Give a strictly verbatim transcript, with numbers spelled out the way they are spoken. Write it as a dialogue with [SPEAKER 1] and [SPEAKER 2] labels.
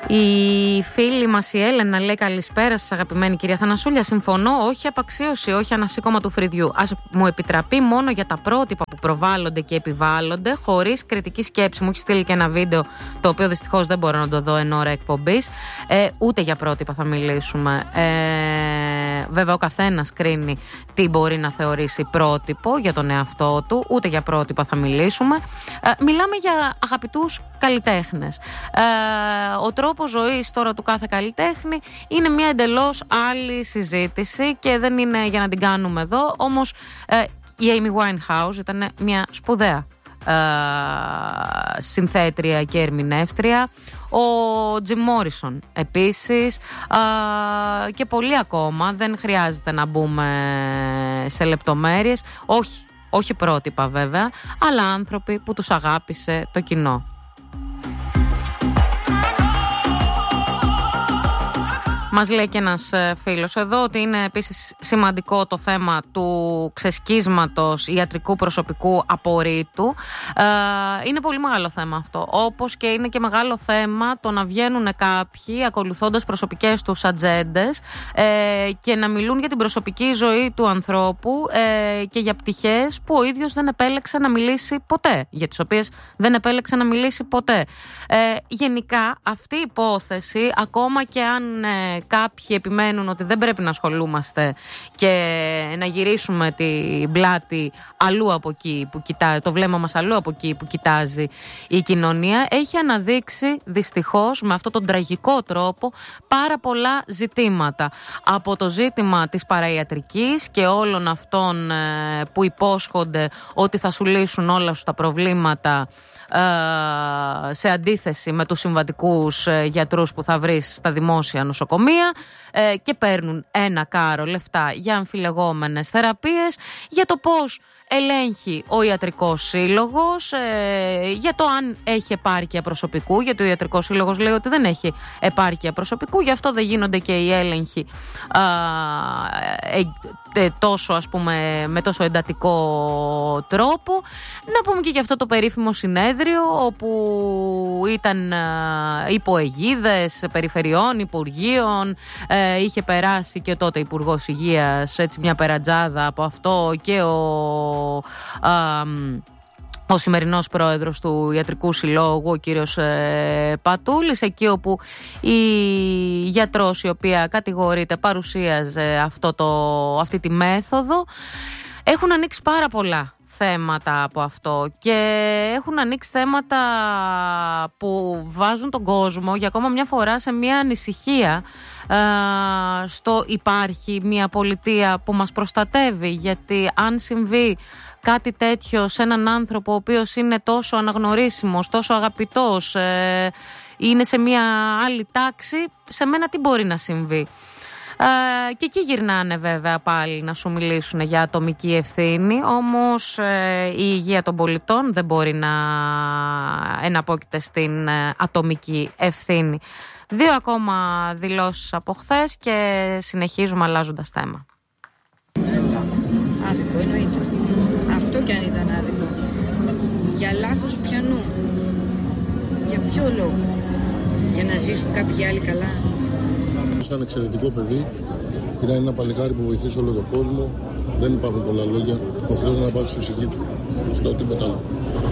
[SPEAKER 1] Η φίλη μας η Έλενα λέει καλησπέρα σας αγαπημένη κυρία Θανασούλια. Συμφωνώ, όχι απαξίωση, όχι ανασήκωμα του φρυδιού. Ας μου επιτραπεί μόνο για τα πρότυπα που προβάλλονται και επιβάλλονται, χωρίς κριτική σκέψη. Μου έχει στείλει και ένα βίντεο, το οποίο δυστυχώς δεν μπορώ να το δω εν ώρα εκπομπής. Ε, ούτε για πρότυπα θα μιλήσουμε. Ε, βέβαια, ο καθένας κρίνει τι μπορεί να θεωρήσει πρότυπο για τον εαυτό του. Ούτε για πρότυπα θα μιλήσουμε. Ε, μιλάμε για αγαπητούς καλλιτέχνες. Ε, ο τρόπος ζωής τώρα του κάθε καλλιτέχνη είναι μια εντελώς άλλη συζήτηση και δεν είναι για να την κάνουμε εδώ. Όμως ε, η Amy Winehouse ήταν μια σπουδαία ε, συνθέτρια και ερμηνεύτρια. Ο Jim Morrison επίσης ε, και πολλοί ακόμα. Δεν χρειάζεται να μπούμε σε λεπτομέρειες. Όχι, όχι πρότυπα βέβαια, αλλά άνθρωποι που τους αγάπησε το κοινό. Μας λέει και ένας φίλος εδώ ότι είναι επίσης σημαντικό το θέμα του ξεσκίσματος ιατρικού προσωπικού απορρίτου. Ε, είναι πολύ μεγάλο θέμα αυτό. Όπως και είναι και μεγάλο θέμα το να βγαίνουν κάποιοι ακολουθώντας προσωπικές τους ατζέντες ε, και να μιλούν για την προσωπική ζωή του ανθρώπου ε, και για πτυχές που ο ίδιος δεν επέλεξε να μιλήσει ποτέ, για τις οποίες δεν επέλεξε να μιλήσει ποτέ. Ε, γενικά αυτή η υπόθεση, ακόμα και αν ε, κάποιοι επιμένουν ότι δεν πρέπει να ασχολούμαστε και να γυρίσουμε την πλάτη αλλού από εκεί που κοιτάζει, το βλέμμα μας αλλού από εκεί που κοιτάζει η κοινωνία, έχει αναδείξει δυστυχώς με αυτόν τον τραγικό τρόπο πάρα πολλά ζητήματα. Από το ζήτημα της παραϊατρικής και όλων αυτών που υπόσχονται ότι θα σου λύσουν όλα σου τα προβλήματα, σε αντίθεση με τους συμβατικούς γιατρούς που θα βρεις στα δημόσια νοσοκομεία και παίρνουν ένα κάρο λεφτά για αμφιλεγόμενες θεραπείες, για το πώς ελέγχει ο ιατρικός σύλλογος, ε, για το αν έχει επάρκεια προσωπικού, γιατί ο ιατρικός σύλλογος λέει ότι δεν έχει επάρκεια προσωπικού, γι' αυτό δεν γίνονται και οι έλεγχοι α, ε, ε, τόσο, ας πούμε, με τόσο εντατικό τρόπο. Να πούμε και για αυτό το περίφημο συνέδριο όπου ήταν α, υποαιγίδες περιφερειών, υπουργείων, ε, είχε περάσει και τότε Υπουργός Υγείας, έτσι μια περατζάδα από αυτό, και ο Α, ο σημερινός πρόεδρος του Ιατρικού Συλλόγου, ο κύριος ε, Πατούλης, εκεί όπου η γιατρός η οποία κατηγορείται παρουσίαζε αυτό το, αυτή τη μέθοδο. Έχουν ανοίξει πάρα πολλά θέματα από αυτό και έχουν ανοίξει θέματα που βάζουν τον κόσμο για ακόμα μια φορά σε μια ανησυχία ε, στο υπάρχει μια πολιτεία που μας προστατεύει, γιατί αν συμβεί κάτι τέτοιο σε έναν άνθρωπο ο οποίος είναι τόσο αναγνωρίσιμος, τόσο αγαπητός, ε, είναι σε μια άλλη τάξη, σε μένα τι μπορεί να συμβεί? Uh, και εκεί γυρνάνε βέβαια πάλι να σου μιλήσουν για ατομική ευθύνη, όμως uh, η υγεία των πολιτών δεν μπορεί να εναπόκειται στην uh, ατομική ευθύνη. Δύο ακόμα δηλώσεις από χθες και συνεχίζουμε αλλάζοντας θέμα.
[SPEAKER 2] Άδικο εννοείται. Αυτό κι αν ήταν άδικο. Για λάθος πιανού. Για ποιο λόγο? Για να ζήσουν κάποιοι άλλοι καλά?
[SPEAKER 3] Ήταν εξαιρετικό παιδί. Ήταν ένα παλικάρι που βοηθήσει όλο τον κόσμο. Δεν υπάρχουν πολλά λόγια. Ο Θεός να πάρει στη ψυχή του. Αυτό, τίποτα άλλο.